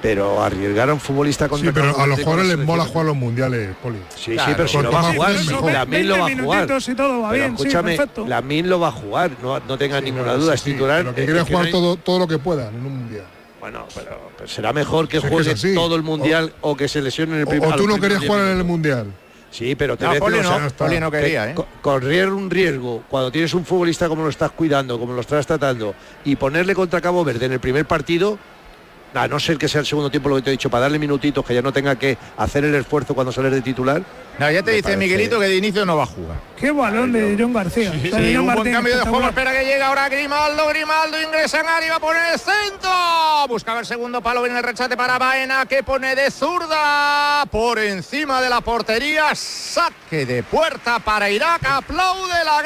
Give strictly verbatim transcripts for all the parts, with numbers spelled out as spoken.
pero arriesgar a un futbolista contra... Sí, pero a los jugadores les mola jugar los mundiales, Poli. Sí, claro, sí, pero si lo va a jugar, Lamine lo va a jugar. Y todo va pero bien, escúchame, sí, Lamine lo va a jugar, no, no tenga sí, ninguna duda, sí, es titular. Pero que quiere jugar todo, todo lo que pueda en un mundial. Bueno, pero, pero será mejor que sí, juegue que todo el mundial o, o que se lesione en el primer. O, o tú no querías jugar en el mundial. Sí, pero te no, ves, Poli, o sea, no, Poli no quería, ¿eh? Correr un riesgo cuando tienes un futbolista como lo estás cuidando, como lo estás tratando, y ponerle contra Cabo Verde en el primer partido, a no ser que sea el segundo tiempo lo que te he dicho, para darle minutitos, que ya no tenga que hacer el esfuerzo cuando sales de titular. No, ya te dice parece... Miguelito que de inicio no va a jugar. Qué balón de John García. Sí, sí, sí, un buen cambio de juego. Espera que llega ahora Grimaldo. Grimaldo ingresa en área, va a poner el centro. Buscaba el segundo palo, viene el rechate para Baena, que pone de zurda por encima de la portería. Saque de puerta para Irak. Aplaude la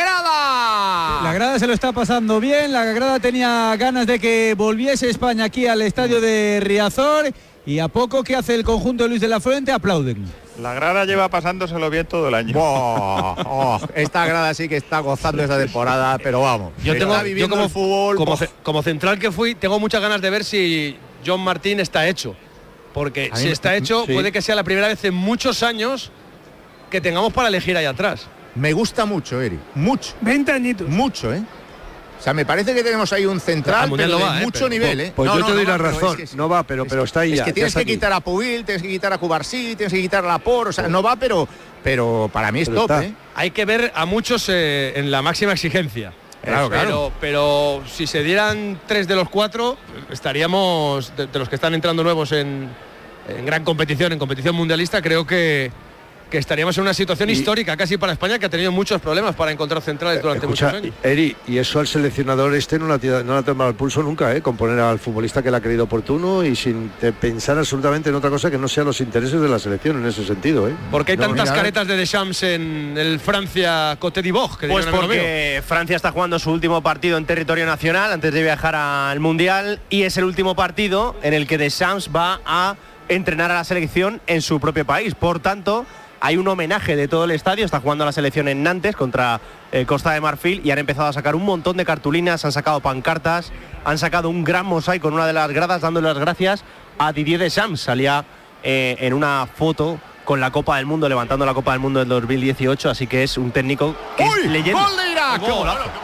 grada. La grada se lo está pasando bien. La grada tenía ganas de que volviese España aquí al estadio de Riazor. Y a poco que hace el conjunto de Luis de la Fuente, aplauden. La grada lleva pasándoselo bien todo el año. Oh, oh, esta grada sí que está gozando esta temporada, pero vamos. Yo tengo, yo como, el fútbol, como, oh. como central que fui, tengo muchas ganas de ver si John Martín está hecho. Porque si está hecho, sí. puede que sea la primera vez en muchos años que tengamos para elegir ahí atrás. Me gusta mucho, Eri. Mucho. veinte añitos. Mucho, ¿eh? O sea, me parece que tenemos ahí un central, pero de va, mucho eh, pero, nivel, ¿eh? Pues no, yo no, te doy no, la no, razón, es que sí. no va, pero, pero está ahí. Es ya, que tienes que aquí. quitar a Puyol, tienes que quitar a Cubarsí, tienes que quitar a Laporte, o sea, no va, pero, pero para mí es pero top, está. ¿eh? Hay que ver a muchos eh, en la máxima exigencia. Claro, pero, claro. pero si se dieran tres de los cuatro, estaríamos, de, de los que están entrando nuevos en, en gran competición, en competición mundialista, creo que... que estaríamos en una situación y, histórica casi para España, que ha tenido muchos problemas para encontrar centrales durante escucha, muchos años. Eri, y eso al seleccionador este no le ha no tomado el pulso nunca, ¿eh? Con poner al futbolista que le ha creído oportuno y sin pensar absolutamente en otra cosa que no sean los intereses de la selección en ese sentido, ¿eh? ¿Por qué hay no, tantas mira, caretas de Deschamps en el Francia-Côte d'Ivoire? Pues porque Francia está jugando su último partido en territorio nacional antes de viajar al Mundial, y es el último partido en el que Deschamps va a entrenar a la selección en su propio país. Por tanto, hay un homenaje de todo el estadio. Está jugando la selección en Nantes contra eh, Costa de Marfil, y han empezado a sacar un montón de cartulinas, han sacado pancartas, han sacado un gran mosaico en una de las gradas dándole las gracias a Didier Deschamps. Salía eh, en una foto con la Copa del Mundo, levantando la Copa del Mundo del dos mil dieciocho, así que es un técnico que ¡Uy! es leyenda. ¡Gol de Irak! ¡Gol,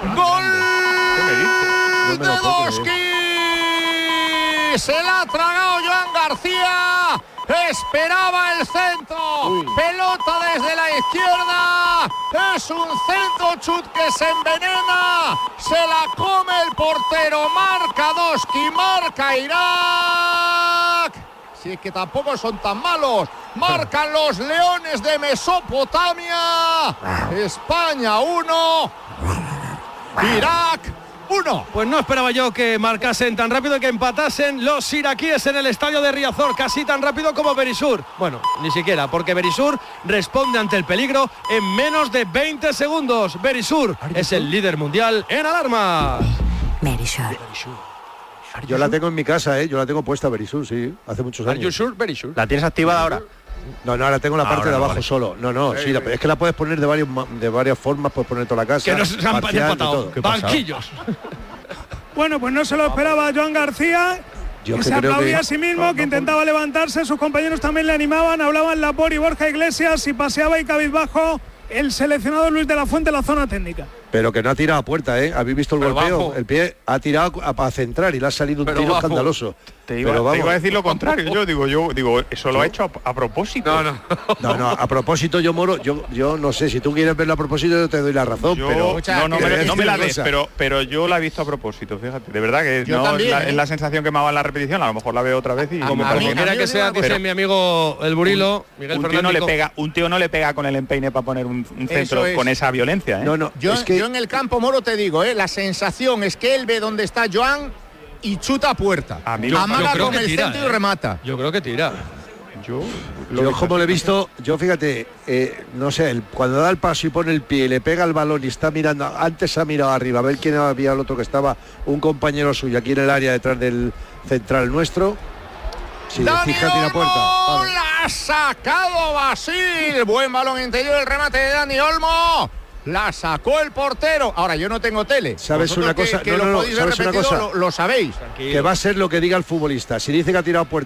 ¡Gol de Doski! Se la ha tragado Joan García. Esperaba el centro. Uy. Pelota desde la izquierda. Es un centro chut que se envenena. Se la come el portero. Marca Doski, marca Irak. Si es que tampoco son tan malos. Marcan los Leones de Mesopotamia. España uno. Irak uno. Pues no esperaba yo que marcasen tan rápido y que empatasen los iraquíes en el estadio de Riazor, casi tan rápido como Berisur. Bueno, ni siquiera, porque Berisur responde ante el peligro en menos de veinte segundos. Berisur es el líder mundial en alarmas. Berisur. Yo la tengo en mi casa, ¿eh? Yo la tengo puesta, Berisur, sí, hace muchos años. Berisur, Berisur. ¿La tienes activada ahora? No, no, ahora tengo la parte ahora de abajo no, vale. solo. No, no, sí, la, es que la puedes poner de varios de varias formas, puedes poner toda la casa. Que nos han empatado. Banquillos. Bueno, pues no se lo esperaba Joan García. Yo que que se aplaudía que... a sí mismo, que intentaba levantarse, sus compañeros también le animaban, hablaban Laporte y Borja Iglesias, y paseaba y cabizbajo el seleccionador Luis de la Fuente en la zona técnica. Pero que no ha tirado a puerta, ¿eh? ¿Habéis visto el Pero golpeo? bajo. El pie ha tirado a, a centrar y le ha salido un Pero tiro bajo. escandaloso. Te iba, Pero vamos. te iba a decir lo contrario. Yo digo, yo digo, eso lo ha hecho a, a propósito. No, no. No, no, a propósito, yo Moro, yo, yo no sé, si tú quieres verlo a propósito, yo te doy la razón, Yo, pero no, no, me, no me la des, cosa. pero, pero yo la he visto a propósito, fíjate. De verdad que Yo no también, es, la, ¿eh? es la sensación que me daba en la repetición. A lo mejor la veo otra vez y A- Como a mí- cualquiera a mí que me sea, da- dice pero- mi amigo el Burilo, Miguel un tío, no Fernández. le pega, un tío no le pega con el empeine para poner un, un centro es. con esa violencia, ¿eh? No, no, Yo, es que yo en el campo, Moro, te digo, ¿eh? La sensación es que él ve dónde está Joan y chuta a puerta. A mí Yo- Amaga yo creo con que el tira, centro ¿eh? y remata. Yo creo que tira. Yo, yo como lo he visto, yo fíjate, eh, no sé, el, cuando da el paso y pone el pie y le pega el balón y está mirando, antes ha mirado arriba a ver quién había el otro que estaba, un compañero suyo aquí en el área detrás del central nuestro. Si le Dani fija, tira a puerta. Olmo, Vale. la ha sacado Basil. Buen balón interior, el remate de Dani Olmo. La sacó el portero. Ahora, yo no tengo tele. ¿Sabes Vosotros una que- cosa? Que, No, lo no, no, podéis ver ¿sabes una repetido, cosa? Lo, lo sabéis. Que va a ser lo que diga el futbolista. Si dice que ha tirado a puerta